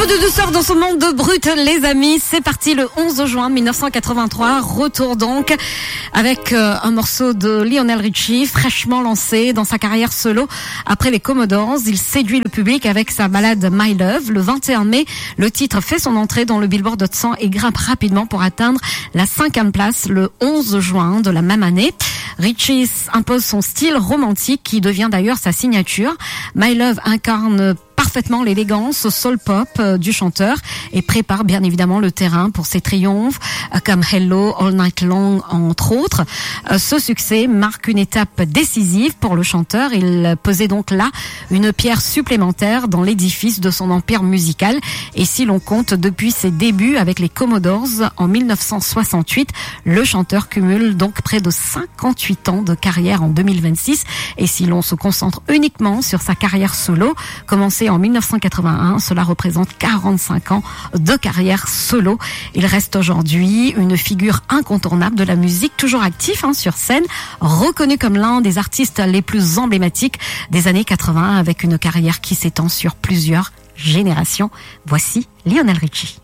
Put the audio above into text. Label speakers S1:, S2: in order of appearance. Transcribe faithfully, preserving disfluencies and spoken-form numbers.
S1: peu de douceur dans ce monde de brut, les amis. C'est parti le onze juin mille neuf cent quatre-vingt-trois. Retour donc avec euh, un morceau de Lionel Richie, fraîchement lancé dans sa carrière solo. Après les Commodores, il séduit le public avec sa ballade My Love. Le vingt et un mai, le titre fait son entrée dans le Billboard Hot cent et grimpe rapidement pour atteindre la cinquième place le onze juin de la même année. Richie impose son style romantique qui devient d'ailleurs sa signature. My Love incarne parfaitement l'élégance soul pop euh, du chanteur et prépare bien évidemment le terrain pour ses triomphes euh, comme Hello, All Night Long entre autres. Euh, ce succès marque une étape décisive pour le chanteur. Il posait donc là une pierre supplémentaire dans l'édifice de son empire musical. Et si l'on compte depuis ses débuts avec les Commodores en mille neuf cent soixante-huit, le chanteur cumule donc près de cinquante-huit ans de carrière en deux mille vingt-six. Et si l'on se concentre uniquement sur sa carrière solo, commencée en mille neuf cent quatre-vingt-un, cela représente quarante-cinq ans de carrière solo. Il reste aujourd'hui une figure incontournable de la musique, toujours actif hein, sur scène, reconnu comme l'un des artistes les plus emblématiques des années quatre-vingts avec une carrière qui s'étend sur plusieurs générations. Voici Lionel Richie.